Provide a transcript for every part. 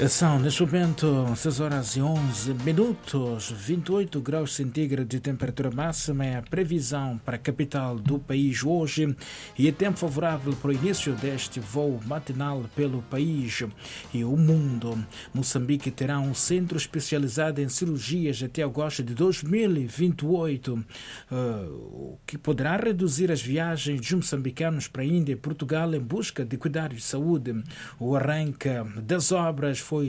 São, neste momento, 6 horas e 11 minutos, 28 graus centígrados de temperatura máxima é a previsão para a capital do país hoje e é tempo favorável para o início deste voo matinal pelo país e o mundo. Moçambique terá um centro especializado em cirurgias até agosto de 2028, o que poderá reduzir as viagens de moçambicanos para a Índia e Portugal em busca de cuidados de saúde. O arranque das obras foi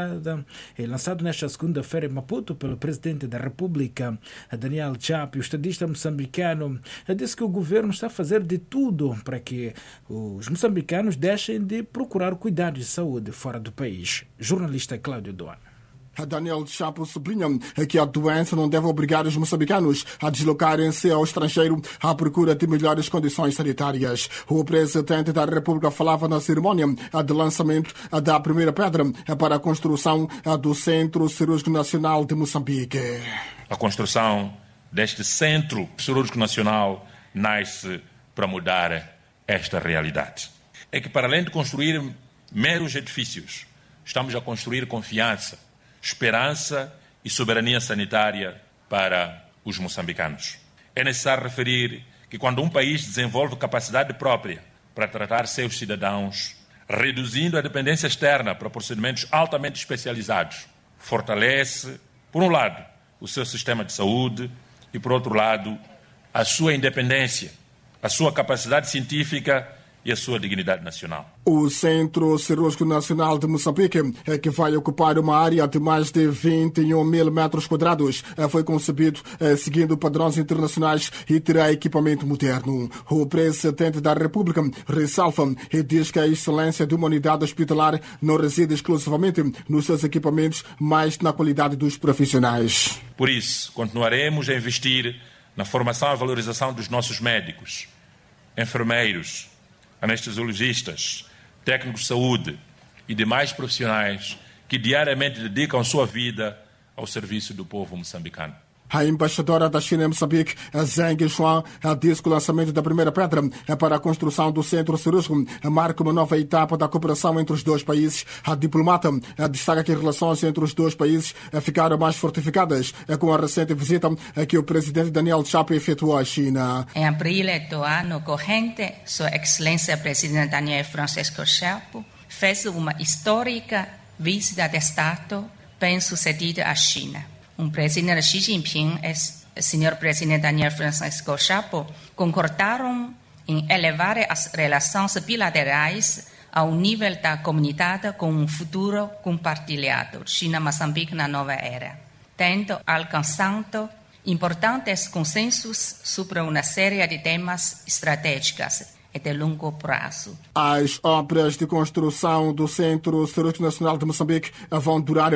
lançado nesta segunda-feira em Maputo pelo presidente da República, Daniel Chapo. O estadista moçambicano disse que o governo está a fazer de tudo para que os moçambicanos deixem de procurar cuidados de saúde fora do país. Jornalista Cláudio Duane. Daniel Chapo sublinha que a doença não deve obrigar os moçambicanos a deslocarem-se ao estrangeiro à procura de melhores condições sanitárias. O presidente da República falava na cerimônia de lançamento da primeira pedra para a construção do Centro Cirúrgico Nacional de Moçambique. A construção deste Centro Cirúrgico Nacional nasce para mudar esta realidade. É que, para além de construir meros edifícios, estamos a construir confiança, esperança e soberania sanitária para os moçambicanos. É necessário referir que quando um país desenvolve capacidade própria para tratar seus cidadãos, reduzindo a dependência externa para procedimentos altamente especializados, fortalece, por um lado, o seu sistema de saúde e, por outro lado, a sua independência, a sua capacidade científica e a sua dignidade nacional. O Centro Cirúrgico Nacional de Moçambique, que vai ocupar uma área de mais de 21 mil metros quadrados, foi concebido seguindo padrões internacionais e terá equipamento moderno. O presidente da República ressalva e diz que a excelência de uma unidade hospitalar não reside exclusivamente nos seus equipamentos, mas na qualidade dos profissionais. Por isso, continuaremos a investir na formação e valorização dos nossos médicos, enfermeiros, anestesiologistas, técnicos de saúde e demais profissionais que diariamente dedicam sua vida ao serviço do povo moçambicano. A embaixadora da China em Moçambique, Zheng Xuan, disse que o lançamento da primeira pedra para a construção do centro cirúrgico marca uma nova etapa da cooperação entre os dois países. A diplomata destaca que as relações entre os dois países ficaram mais fortificadas com a recente visita que o presidente Daniel Chapo efetuou à China. Em abril do ano corrente, Sua Excelência Presidente Daniel Francisco Chapo fez uma histórica visita de Estado bem-sucedida à China. Presidente Xi Jinping e o senhor presidente Daniel Francisco Chapo concordaram em elevar as relações bilaterais ao nível da comunidade com um futuro compartilhado, China-Moçambique na nova era, tendo alcançado importantes consensos sobre uma série de temas estratégicos e de longo prazo. As obras de construção do Centro Cirúrgico Nacional de Moçambique vão durar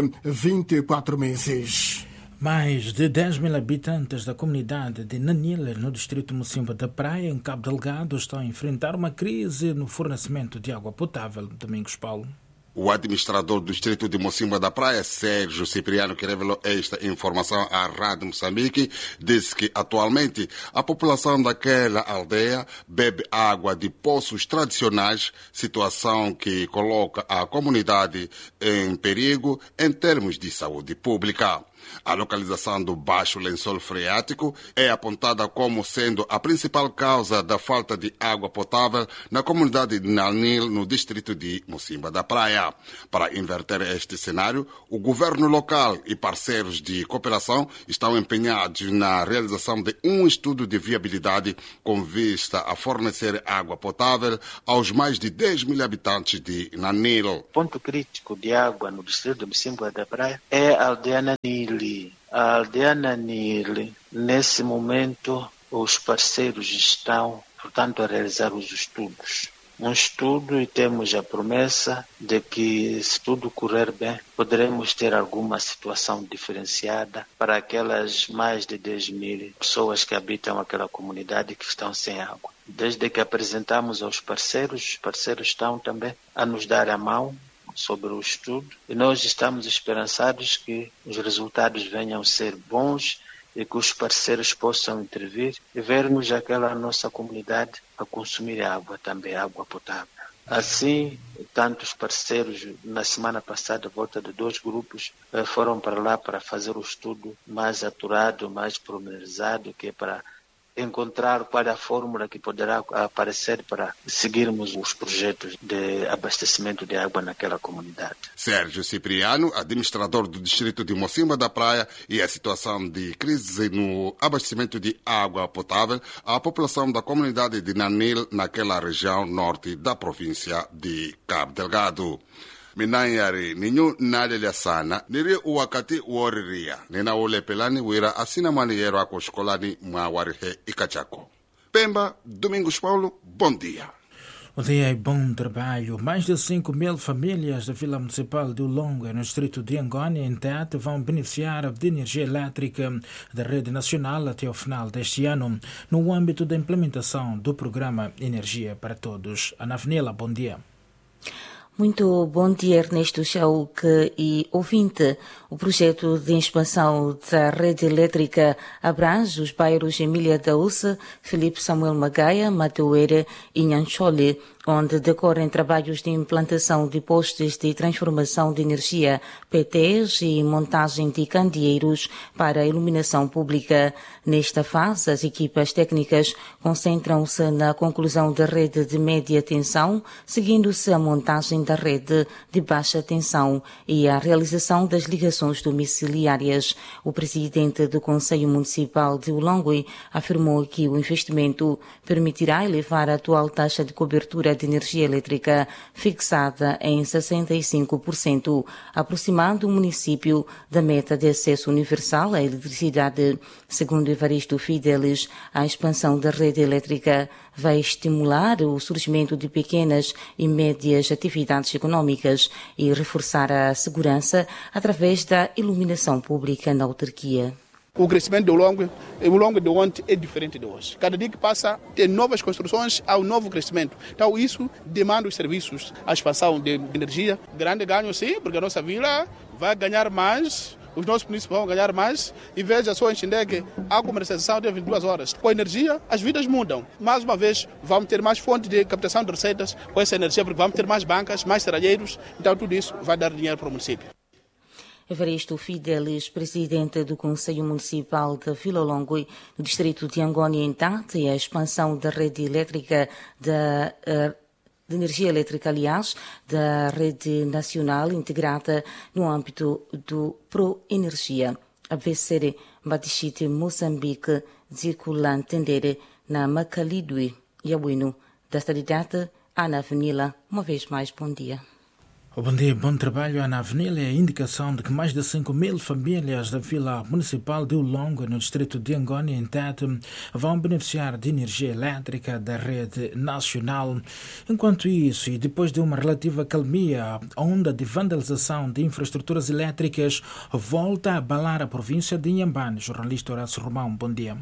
24 meses. Mais de 10 mil habitantes da comunidade de Nanil, no distrito Mocimboa da Praia, em Cabo Delgado, estão a enfrentar uma crise no fornecimento de água potável. Domingos Paulo. O administrador do distrito de Mocimboa da Praia, Sérgio Cipriano, que revelou esta informação à Rádio Moçambique, disse que atualmente a população daquela aldeia bebe água de poços tradicionais, situação que coloca a comunidade em perigo em termos de saúde pública. A localização do Baixo Lençol Freático é apontada como sendo a principal causa da falta de água potável na comunidade de Nanil, no distrito de Mocimboa da Praia. Para inverter este cenário, o governo local e parceiros de cooperação estão empenhados na realização de um estudo de viabilidade com vista a fornecer água potável aos mais de 10 mil habitantes de Nanil. O ponto crítico de água no distrito de Mocimboa da Praia é a aldeia Nanil. A aldeia Nanil, nesse momento, os parceiros estão, portanto, a realizar os estudos. Um estudo e temos a promessa de que, se tudo correr bem, poderemos ter alguma situação diferenciada para aquelas mais de 10 mil pessoas que habitam aquela comunidade que estão sem água. Desde que apresentamos aos parceiros, os parceiros estão também a nos dar a mão sobre o estudo e nós estamos esperançados que os resultados venham a ser bons e que os parceiros possam intervir e vermos aquela nossa comunidade a consumir água também, água potável. Assim, tantos parceiros, na semana passada, volta de 2 grupos, foram para lá para fazer o estudo mais aturado, mais pormenorizado, que é para encontrar qual é a fórmula que poderá aparecer para seguirmos os projetos de abastecimento de água naquela comunidade. Sérgio Cipriano, administrador do distrito de Mocimba da Praia, e a situação de crise no abastecimento de água potável à população da comunidade de Nanil, naquela região norte da província de Cabo Delgado. Minanyari ninyu nalele sana niri wakati woriria nina ulepelani wira asina maniero ako escolani mawarihe ikachako. Pemba, Domingos Paulo, bom dia. Bom dia e bom trabalho. Mais de 5.000 famílias da Vila Municipal de Ulongo, no distrito de Angônia, em Tete, vão beneficiar de energia elétrica da rede nacional até o final deste ano, no âmbito da implementação do programa Energia para Todos. Ana Avenila, bom dia. Muito bom dia, Ernesto Chauque e ouvinte. O projeto de expansão da rede elétrica abrange os bairros Emília da Uça, Felipe Samuel Magaia, Mateuera e Nhanchole, onde decorrem trabalhos de implantação de postos de transformação de energia, PTs e montagem de candeeiros para a iluminação pública. Nesta fase, as equipas técnicas concentram-se na conclusão da rede de média tensão, seguindo-se a montagem da rede de baixa tensão e a realização das ligações domiciliárias. O presidente do Conselho Municipal de Ulongo afirmou que o investimento permitirá elevar a atual taxa de cobertura de energia elétrica fixada em 65%, aproximando o município da meta de acesso universal à eletricidade. Segundo Evaristo Fidelis, a expansão da rede elétrica vai estimular o surgimento de pequenas e médias atividades econômicas e reforçar a segurança através da iluminação pública na autarquia. O crescimento do Ulongo de ontem é diferente de hoje. Cada dia que passa, tem novas construções, há um novo crescimento. Então isso demanda os serviços, a expansão de energia. Grande ganho sim, porque a nossa vila vai ganhar mais, os nossos municípios vão ganhar mais. E veja só em Xindeque, a comercialização de 22 horas. Com a energia, as vidas mudam. Mais uma vez, vamos ter mais fontes de captação de receitas com essa energia, porque vamos ter mais bancas, mais serralheiros. Então tudo isso vai dar dinheiro para o município. Evaristo Fidelis, presidente do Conselho Municipal de Vila Ulongo, no distrito de Angônia, em Tete, e a expansão da rede elétrica de energia elétrica, aliás, da rede nacional integrada no âmbito do Pro-Energia. ABCD Batixite Moçambique, Zirculan Tendere, na Macalidue, Yabuino, da cidade Ana Avenila. Uma vez mais, bom dia. Bom dia, bom trabalho. Ana Avenila é a indicação de que mais de 5.000 famílias da Vila Municipal de Ulongo, no distrito de Angônia, em Tete, vão beneficiar de energia elétrica da rede nacional. Enquanto isso, e depois de uma relativa calmia, a onda de vandalização de infraestruturas elétricas volta a abalar a província de Inhambane. Jornalista Horácio Romão, bom dia.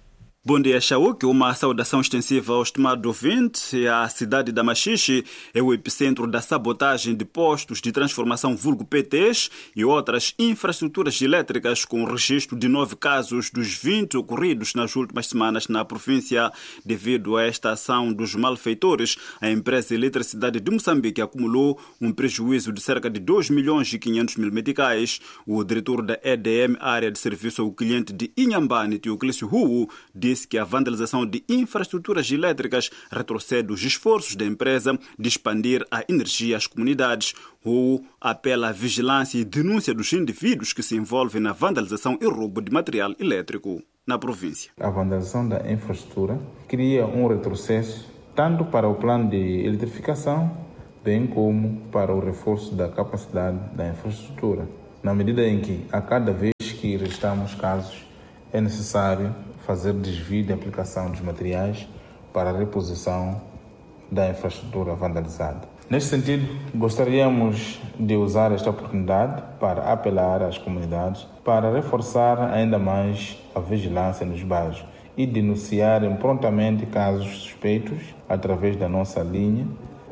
Bom dia, Chauque. Uma saudação extensiva ao estimado ouvinte. A cidade da Machixe é o epicentro da sabotagem de postos de transformação vulgo PTs e outras infraestruturas elétricas, com registro de 9 casos dos 20 ocorridos nas últimas semanas na província. Devido a esta ação dos malfeitores, a empresa de eletricidade de Moçambique acumulou um prejuízo de cerca de 2.500.000 meticais. O diretor da EDM, área de serviço ao cliente de Inhambane, Teoclício Ruu, disse que a vandalização de infraestruturas elétricas retrocede os esforços da empresa de expandir a energia às comunidades. O apela à vigilância e denúncia dos indivíduos que se envolvem na vandalização e roubo de material elétrico na província. A vandalização da infraestrutura cria um retrocesso tanto para o plano de eletrificação, bem como para o reforço da capacidade da infraestrutura. Na medida em que, a cada vez que registramos casos, é necessário fazer desvio de aplicação dos materiais para a reposição da infraestrutura vandalizada. Neste sentido, gostaríamos de usar esta oportunidade para apelar às comunidades para reforçar ainda mais a vigilância nos bairros e denunciarem prontamente casos suspeitos através da nossa linha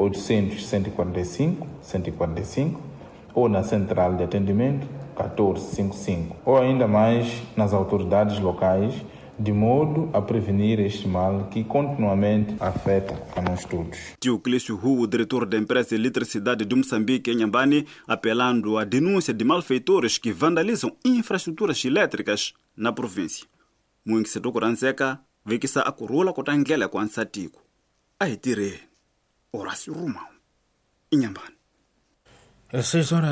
800-145-145 ou na central de atendimento 1455, ou ainda mais nas autoridades locais de modo a prevenir este mal que continuamente afeta a nós todos. Tio Clício Hu, o diretor da empresa de eletricidade de Moçambique, em Nhambane, apelando à denúncia de malfeitores que vandalizam infraestruturas elétricas na província. Muito se tocoranzeka, vê que a coroa cotangela com ansatico. Aí tire Horácio Romão, em Nhambane. Às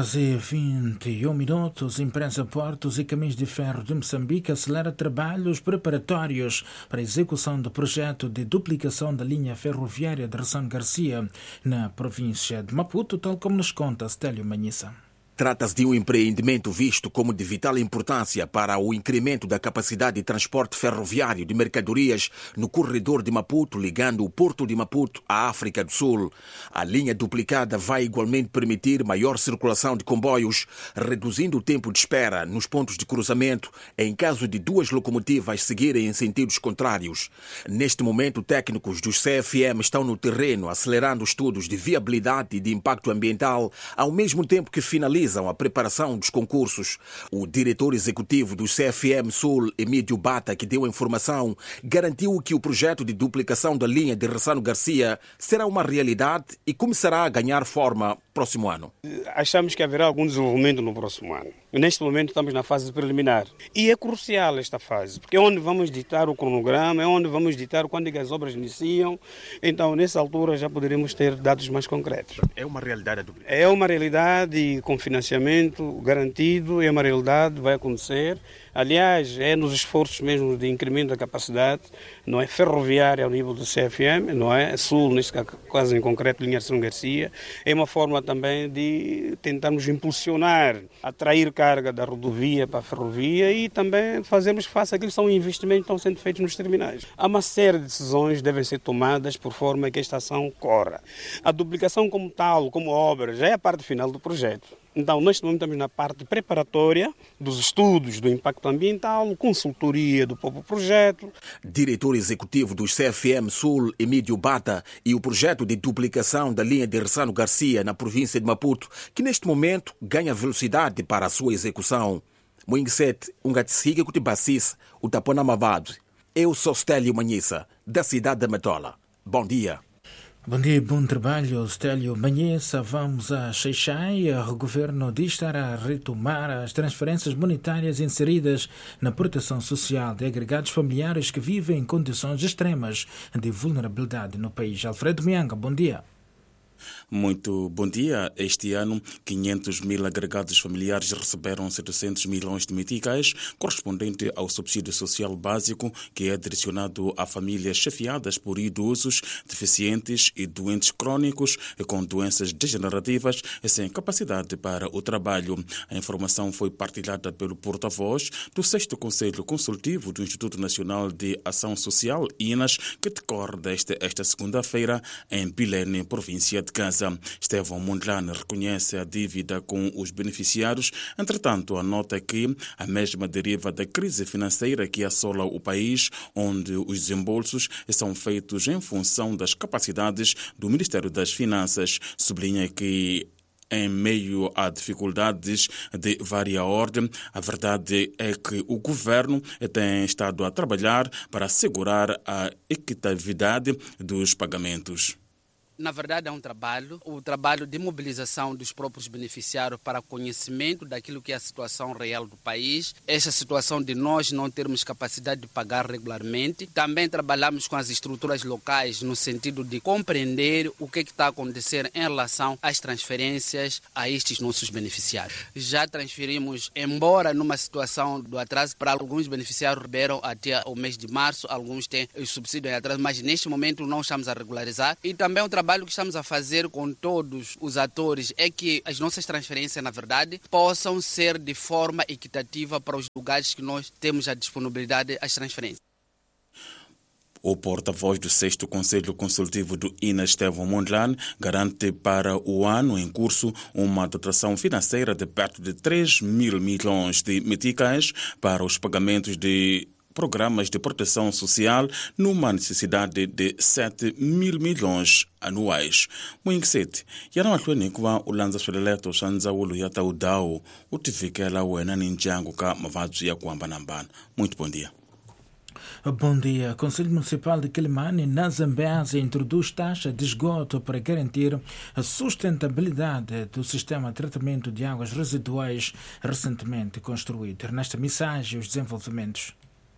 6h21, Imprensa Portos e Caminhos de Ferro de Moçambique acelera trabalhos preparatórios para a execução do projeto de duplicação da linha ferroviária de Ressano Garcia na província de Maputo, tal como nos conta Stélio Manhissa. Trata-se de um empreendimento visto como de vital importância para o incremento da capacidade de transporte ferroviário de mercadorias no corredor de Maputo, ligando o Porto de Maputo à África do Sul. A linha duplicada vai igualmente permitir maior circulação de comboios, reduzindo o tempo de espera nos pontos de cruzamento em caso de duas locomotivas seguirem em sentidos contrários. Neste momento, técnicos dos CFM estão no terreno acelerando estudos de viabilidade e de impacto ambiental, ao mesmo tempo que finalizam a preparação dos concursos. O diretor executivo do CFM Sul, Emílio Bata, que deu a informação, garantiu que o projeto de duplicação da linha de Ressano Garcia será uma realidade e começará a ganhar forma próximo ano. Achamos que haverá algum desenvolvimento no próximo ano. Neste momento estamos na fase preliminar. E é crucial esta fase, porque é onde vamos ditar o cronograma, é onde vamos ditar quando é que as obras iniciam. Então, nessa altura, já poderemos ter dados mais concretos. É uma realidade? É uma realidade com financiamento garantido, é uma realidade, vai acontecer. Aliás, é nos esforços mesmo de incremento da capacidade, não é ferroviária ao nível do CFM, não é Sul, neste caso em concreto, linha de São Garcia. É uma forma também de tentarmos impulsionar, atrair carga da rodovia para a ferrovia e também fazermos face àquilo que são investimentos que estão sendo feitos nos terminais. Há uma série de decisões que devem ser tomadas por forma que esta ação corra. A duplicação como tal, como obra, já é a parte final do projeto. Então, neste momento estamos na parte preparatória dos estudos do impacto ambiental, consultoria do próprio projeto. Diretor executivo dos CFM Sul, Emílio Bata, e o projeto de duplicação da linha de Ressano Garcia na província de Maputo, que neste momento ganha velocidade para a sua execução. Moinguesete, Ungatsiga Kutibasis, o Tapona Mavado. Eu sou Stélio Manhissa, da cidade de Matola. Bom dia. Bom dia, bom trabalho, Stélio Manhissa. Vamos a Xai-Xai. O governo diz estar a retomar as transferências monetárias inseridas na proteção social de agregados familiares que vivem em condições extremas de vulnerabilidade no país. Alfredo Mianga, bom dia. Muito bom dia. Este ano, 500 mil agregados familiares receberam 700 milhões de meticais, correspondente ao subsídio social básico, que é direcionado a famílias chefiadas por idosos, deficientes e doentes crônicos com doenças degenerativas e sem capacidade para o trabalho. A informação foi partilhada pelo porta-voz do 6º Conselho Consultivo do Instituto Nacional de Ação Social, INAS, que decorre esta segunda-feira em Pilene, província de Gaza. Estevão Mondlane reconhece a dívida com os beneficiários, entretanto anota que a mesma deriva da crise financeira que assola o país, onde os desembolsos são feitos em função das capacidades do Ministério das Finanças. Sublinha que em meio a dificuldades de vária ordem, a verdade é que o governo tem estado a trabalhar para assegurar a equitatividade dos pagamentos. Na verdade, é um trabalho, o trabalho de mobilização dos próprios beneficiários para conhecimento daquilo que é a situação real do país, esta situação de nós não termos capacidade de pagar regularmente. Também trabalhamos com as estruturas locais no sentido de compreender o que está a acontecer em relação às transferências a estes nossos beneficiários. Já transferimos, embora numa situação do atraso, para alguns beneficiários receberam até o mês de março, alguns têm o subsídio em atraso, mas neste momento não estamos a regularizar. E também o trabalho que estamos a fazer com todos os atores é que as nossas transferências, na verdade, possam ser de forma equitativa para os lugares que nós temos a disponibilidade das transferências. O porta-voz do 6º Conselho Consultivo do INAS, Estevão Mondlane, garante para o ano em curso uma dotação financeira de perto de 3 mil milhões de meticais para os pagamentos de programas de proteção social, numa necessidade de 7 mil milhões anuais. Moinguesete, yana mahlweni u landza swiletelo swa ndzawulo ya ta udawu u tivikela wena ni ndyangu ka mavabyi ya ku hambanahambana. Muito bom dia. Bom dia. O Conselho Municipal de Quelimane, na Zambésia, introduz taxa de esgoto para garantir a sustentabilidade do sistema de tratamento de águas residuais recentemente construído. Nesta mensagem, os desenvolvimentos.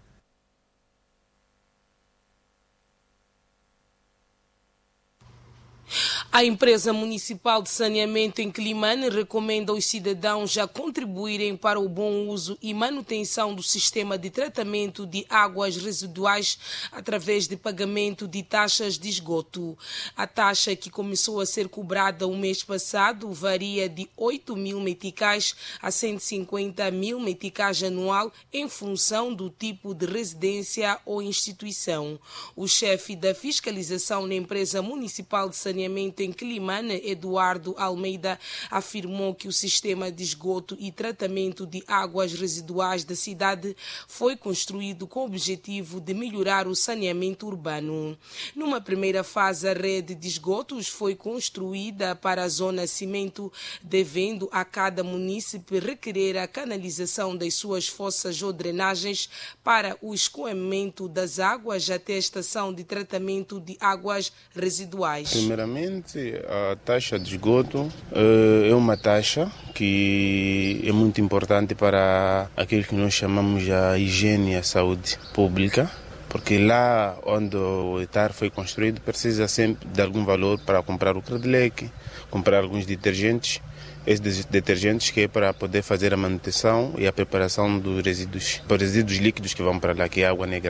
A empresa municipal de saneamento em Quelimane recomenda aos cidadãos a contribuírem para o bom uso e manutenção do sistema de tratamento de águas residuais através de pagamento de taxas de esgoto. A taxa, que começou a ser cobrada o mês passado, varia de 8.000 meticais a 150.000 meticais anual em função do tipo de residência ou instituição. O chefe da fiscalização na empresa municipal de saneamento em Quelimane, Eduardo Almeida, afirmou que o sistema de esgoto e tratamento de águas residuais da cidade foi construído com o objetivo de melhorar o saneamento urbano. Numa primeira fase, a rede de esgotos foi construída para a zona cimento, devendo a cada munícipe requerer a canalização das suas fossas ou drenagens para o escoamento das águas até a estação de tratamento de águas residuais. Primeiramente, a taxa de esgoto é uma taxa que é muito importante para aquilo que nós chamamos a higiene e a saúde pública, porque lá onde o hectare foi construído precisa sempre de algum valor para comprar o credileque, comprar alguns detergentes. Esses detergentes que é para poder fazer a manutenção e a preparação dos resíduos líquidos que vão para lá, que é a água negra.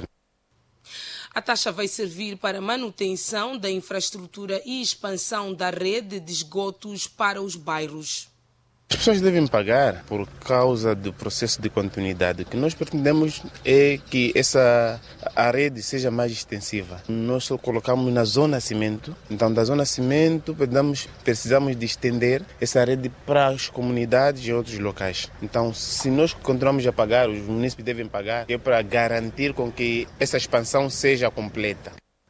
A taxa vai servir para a manutenção da infraestrutura e expansão da rede de esgotos para os bairros. As pessoas devem pagar por causa do processo de continuidade. O que nós pretendemos é que a rede seja mais extensiva. Nós só colocamos na zona cimento, então da zona cimento precisamos de estender essa rede para as comunidades e outros locais. Então, se nós continuamos a pagar, os munícipes devem pagar, é para garantir com que essa expansão seja completa.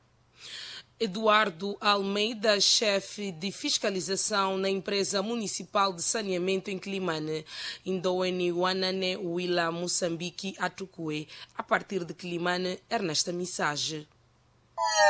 Eduardo Almeida, chefe de fiscalização na empresa municipal de saneamento em Quelimane, Indoene Wanane Wila Moçambique Atukue. A partir de Quelimane, Ernesta Mensagem.